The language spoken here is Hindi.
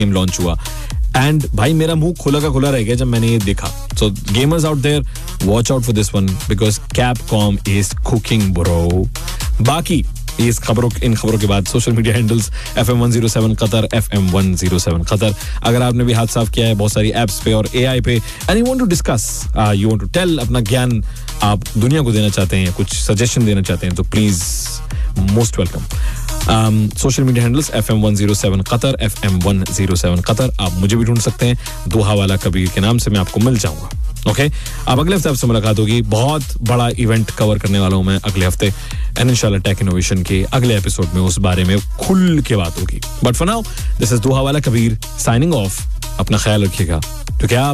गेम लॉन्च हुआ एंड भाई मेरा मुंह खुला का खुला रह गया जब मैंने ये देखा. सो gamers out there, watch out for this one because Capcom is cooking bro. बाकी इन खबरों के बाद social media handles FM 107 Qatar, FM 107 Qatar. अगर आपने भी हाथ साफ किया है बहुत सारी एप्स पे और AI पे and you want to discuss, you want to tell, अपना ज्ञान आप दुनिया को देना चाहते हैं, कुछ सजेशन देना चाहते हैं, तो please most welcome. Social media handles FM 107 Qatar, FM 107 Qatar. आप मुझे भी ढूंढ सकते हैं दोहा वाला कबीर के नाम से, मैं आपको मिल जाऊंगा. ओके, अब अगले हफ्ते आपसे मुलाकात होगी. बहुत बड़ा इवेंट कवर करने वाला हूं मैं अगले हफ्ते एंड इंशाल्लाह टेक इनोवेशन के अगले एपिसोड में उस बारे में खुल के बात होगी. But for now this is दोहा वाला कबीर साइनिंग ऑफ. अपना ख्याल रखिएगा. तो क्या